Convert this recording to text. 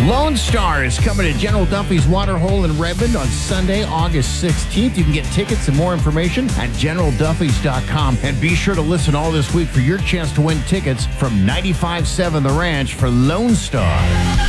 Lone Star is coming to General Duffy's Waterhole in Redmond on Sunday, August 16th. You can get tickets and more information at GeneralDuffys.com. And be sure to listen all this week for your chance to win tickets from 95.7 The Ranch for Lone Star.